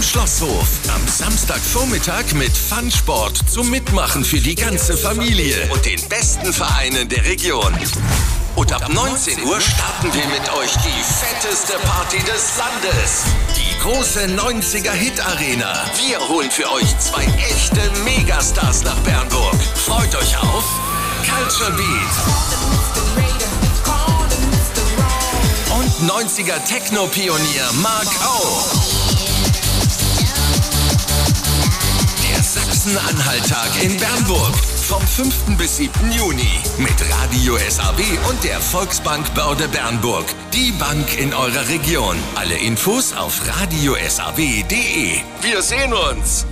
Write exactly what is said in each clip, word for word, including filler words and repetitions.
Schlosshof. Am Samstagvormittag mit Funsport zum Mitmachen für die ganze Familie und den besten Vereinen der Region. Und ab neunzehn Uhr starten wir mit euch die fetteste Party des Landes. Die große neunziger-Hit-Arena. Wir holen für euch zwei echte Megastars nach Bernburg. Freut euch auf Culture Beat und neunziger-Techno-Pionier Mark O. Der Sachsen-Anhalt-Tag in Bernburg. Vom fünften bis siebten Juni mit Radio S A B und der Volksbank Börde Bernburg. Die Bank in eurer Region. Alle Infos auf radio s a b punkt d e. Wir sehen uns!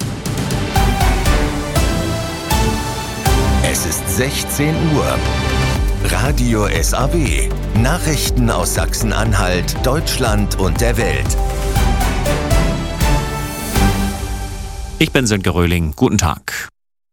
Es ist sechzehn Uhr. Radio S A B. Nachrichten aus Sachsen-Anhalt, Deutschland und der Welt. Ich bin Sönke Röhling. Guten Tag.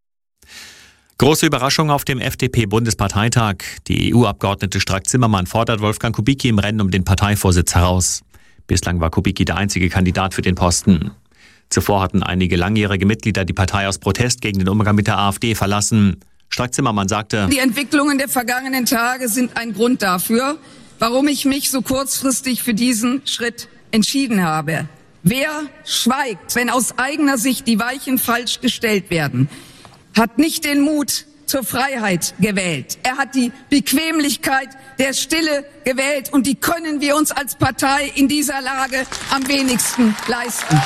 Große Überraschung auf dem F D P-Bundesparteitag. Die E U-Abgeordnete Strack-Zimmermann fordert Wolfgang Kubicki im Rennen um den Parteivorsitz heraus. Bislang war Kubicki der einzige Kandidat für den Posten. Zuvor hatten einige langjährige Mitglieder die Partei aus Protest gegen den Umgang mit der AfD verlassen. Strack-Zimmermann sagte: Die Entwicklungen der vergangenen Tage sind ein Grund dafür, warum ich mich so kurzfristig für diesen Schritt entschieden habe. Wer schweigt, wenn aus eigener Sicht die Weichen falsch gestellt werden, hat nicht den Mut zur Freiheit gewählt. Er hat die Bequemlichkeit der Stille gewählt und die können wir uns als Partei in dieser Lage am wenigsten leisten.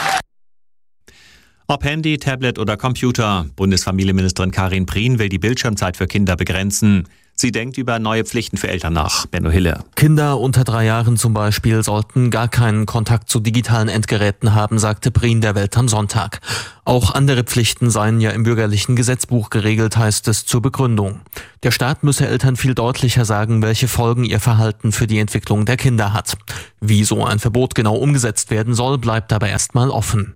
Ob Handy, Tablet oder Computer, Bundesfamilienministerin Karin Prien will die Bildschirmzeit für Kinder begrenzen. Sie denkt über neue Pflichten für Eltern nach. Benno Hille. Kinder unter drei Jahren zum Beispiel sollten gar keinen Kontakt zu digitalen Endgeräten haben, sagte Prien der Welt am Sonntag. Auch andere Pflichten seien ja im bürgerlichen Gesetzbuch geregelt, heißt es zur Begründung. Der Staat müsse Eltern viel deutlicher sagen, welche Folgen ihr Verhalten für die Entwicklung der Kinder hat. Wie so ein Verbot genau umgesetzt werden soll, bleibt aber erstmal offen.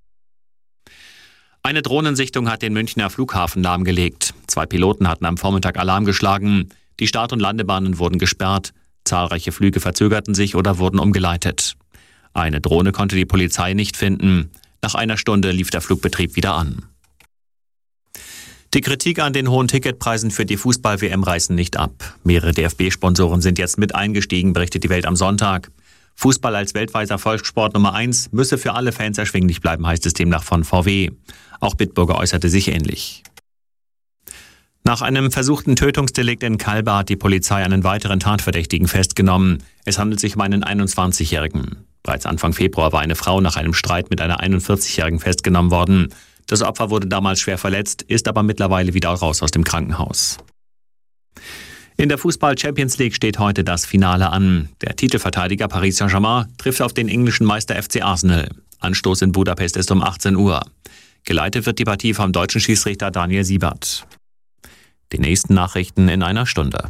Eine Drohnensichtung hat den Münchner Flughafen lahmgelegt. Zwei Piloten hatten am Vormittag Alarm geschlagen. Die Start- und Landebahnen wurden gesperrt. Zahlreiche Flüge verzögerten sich oder wurden umgeleitet. Eine Drohne konnte die Polizei nicht finden. Nach einer Stunde lief der Flugbetrieb wieder an. Die Kritik an den hohen Ticketpreisen für die Fußball-W M reißen nicht ab. Mehrere D F B-Sponsoren sind jetzt mit eingestiegen, berichtet die Welt am Sonntag. Fußball als weltweiter Volkssport Nummer eins müsse für alle Fans erschwinglich bleiben, heißt es demnach von V W. Auch Bitburger äußerte sich ähnlich. Nach einem versuchten Tötungsdelikt in Kalber hat die Polizei einen weiteren Tatverdächtigen festgenommen. Es handelt sich um einen einundzwanzigjährigen. Bereits Anfang Februar war eine Frau nach einem Streit mit einer einundvierzigjährigen festgenommen worden. Das Opfer wurde damals schwer verletzt, ist aber mittlerweile wieder raus aus dem Krankenhaus. In der Fußball-Champions League steht heute das Finale an. Der Titelverteidiger Paris Saint-Germain trifft auf den englischen Meister F C Arsenal. Anstoß in Budapest ist um achtzehn Uhr. Geleitet wird die Partie vom deutschen Schiedsrichter Daniel Siebert. Die nächsten Nachrichten in einer Stunde.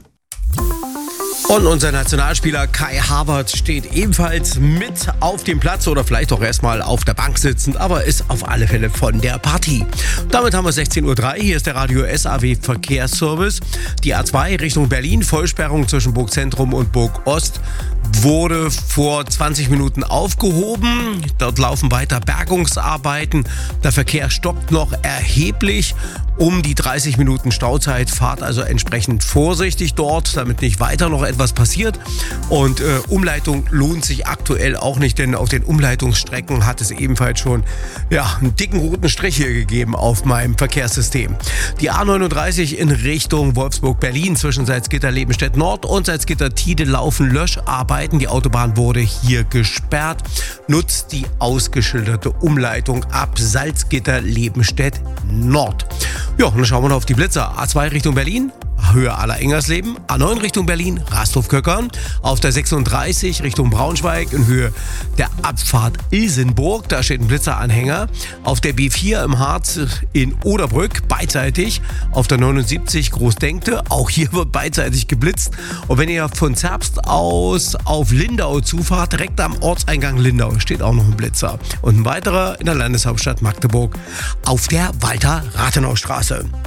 Und unser Nationalspieler Kai Havertz steht ebenfalls mit auf dem Platz oder vielleicht auch erstmal auf der Bank sitzend, aber ist auf alle Fälle von der Partie. Damit haben wir sechzehn Uhr drei. Hier ist der Radio S A W Verkehrsservice. Die A zwei Richtung Berlin, Vollsperrung zwischen Burg Zentrum und Burg Ost wurde vor zwanzig Minuten aufgehoben. Dort laufen weiter Bergungsarbeiten. Der Verkehr stockt noch erheblich. Um die dreißig Minuten Stauzeit, fahrt also entsprechend vorsichtig dort, damit nicht weiter noch etwas passiert. Und äh, Umleitung lohnt sich aktuell auch nicht, denn auf den Umleitungsstrecken hat es ebenfalls schon ja, einen dicken roten Strich hier gegeben auf meinem Verkehrssystem. Die A neununddreißig in Richtung Wolfsburg-Berlin zwischen Salzgitter-Lebenstedt Nord und Salzgitter-Tide laufen Löscharbeiten. Die Autobahn wurde hier gesperrt. Nutzt die ausgeschilderte Umleitung ab Salzgitter-Lebenstedt Nord. Ja, und dann schauen wir noch auf die Blitzer. A zwei Richtung Berlin, Höhe Aller-Ingersleben. A neun Richtung Berlin, Rasthof-Köckern. Auf der sechsunddreißig Richtung Braunschweig in Höhe der Abfahrt Ilsenburg. Da steht ein Blitzeranhänger. Auf der B vier im Harz in Oderbrück, beidseitig. Auf der neunundsiebzig Großdenkte, auch hier wird beidseitig geblitzt. Und wenn ihr von Zerbst aus auf Lindau zufahrt, direkt am Ortseingang Lindau steht auch noch ein Blitzer. Und ein weiterer in der Landeshauptstadt Magdeburg auf der Walter-Rathenau-Straße.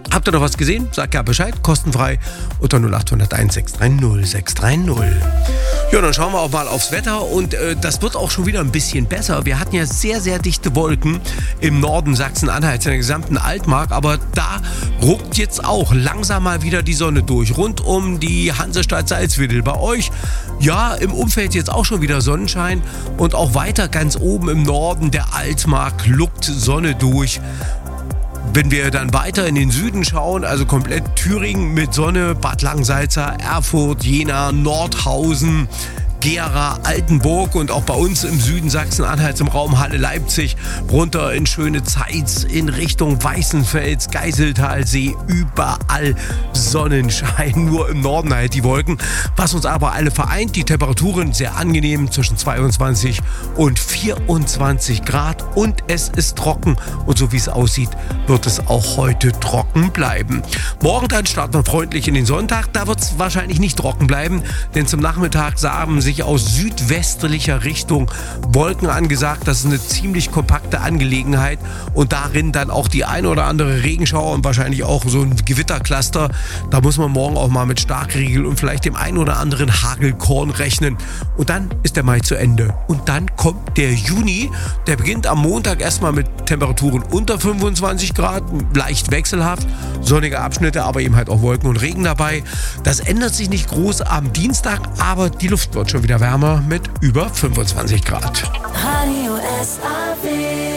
Habt ihr noch was gesehen? Sagt ja Bescheid, kostenfrei unter null acht null eins sechs drei null sechs drei null. Ja, dann schauen wir auch mal aufs Wetter und äh, das wird auch schon wieder ein bisschen besser. Wir hatten ja sehr, sehr dichte Wolken im Norden Sachsen-Anhalts, in der gesamten Altmark, aber da ruckt jetzt auch langsam mal wieder die Sonne durch, rund um die Hansestadt Salzwedel. Bei euch, ja, im Umfeld jetzt auch schon wieder Sonnenschein und auch weiter ganz oben im Norden der Altmark luckt Sonne durch. Wenn wir dann weiter in den Süden schauen, also komplett Thüringen mit Sonne, Bad Langensalza, Erfurt, Jena, Nordhausen, Gera, Altenburg und auch bei uns im Süden Sachsen-Anhalts im Raum Halle-Leipzig runter in schöne Zeitz in Richtung Weißenfels, Geiseltalsee, überall Sonnenschein, nur im Norden halt die Wolken. Was uns aber alle vereint, die Temperaturen sehr angenehm zwischen zweiundzwanzig und vierundzwanzig Grad und es ist trocken und so wie es aussieht, wird es auch heute trocken bleiben. Morgen dann starten wir freundlich in den Sonntag, da wird es wahrscheinlich nicht trocken bleiben, denn zum Nachmittag sagen sich aus südwestlicher Richtung Wolken angesagt. Das ist eine ziemlich kompakte Angelegenheit und darin dann auch die eine oder andere Regenschauer und wahrscheinlich auch so ein Gewittercluster. Da muss man morgen auch mal mit Starkregen und vielleicht dem einen oder anderen Hagelkorn rechnen. Und dann ist der Mai zu Ende. Und dann kommt der Juni. Der beginnt am Montag erstmal mit Temperaturen unter fünfundzwanzig Grad, leicht wechselhaft, sonnige Abschnitte, aber eben halt auch Wolken und Regen dabei. Das ändert sich nicht groß am Dienstag, aber die Luft wird schon wieder wärmer mit über fünfundzwanzig Grad. Radio S A W.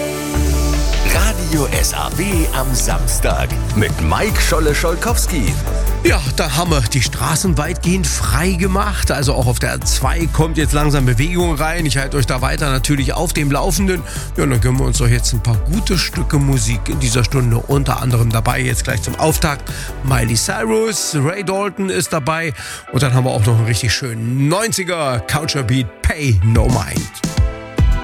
Radio S A W am Samstag mit Mike Scholle-Scholkowski. Ja, da haben wir die Straßen weitgehend frei gemacht. Also auch auf der A zwei kommt jetzt langsam Bewegung rein. Ich halte euch da weiter natürlich auf dem Laufenden. Ja, und dann gönnen wir uns doch jetzt ein paar gute Stücke Musik in dieser Stunde. Unter anderem dabei jetzt gleich zum Auftakt Miley Cyrus, Ray Dalton ist dabei. Und dann haben wir auch noch einen richtig schönen neunziger Culture Beat, Pay No Mind.